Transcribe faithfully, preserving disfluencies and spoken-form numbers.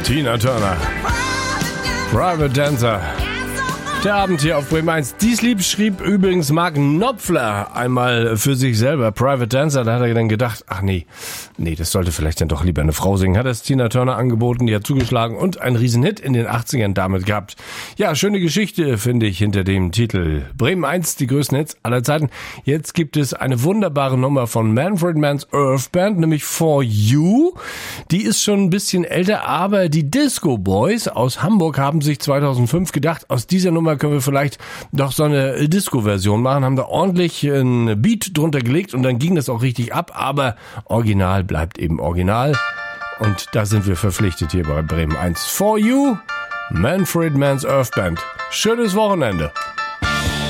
Tina Turner. Private Dancer. Der Abend hier auf Bremen eins. Dies Lied schrieb übrigens Mark Knopfler einmal für sich selber. Private Dancer, da hat er dann gedacht, ach nee, nee, das sollte vielleicht dann doch lieber eine Frau singen. Hat es Tina Turner angeboten, die hat zugeschlagen und einen Riesenhit in den achtzigern damit gehabt. Ja, schöne Geschichte, finde ich, hinter dem Titel. Bremen eins, die größten Hits aller Zeiten. Jetzt gibt es eine wunderbare Nummer von Manfred Mann's Earth Band, nämlich For You. Die ist schon ein bisschen älter, aber die Disco Boys aus Hamburg haben sich zweitausendfünf gedacht, aus dieser Nummer können wir vielleicht doch so eine Disco-Version machen, haben da ordentlich ein Beat drunter gelegt und dann ging das auch richtig ab, aber Original bleibt eben Original und da sind wir verpflichtet hier bei Bremen eins. For You, Manfred Mann's Earth Band. Schönes Wochenende.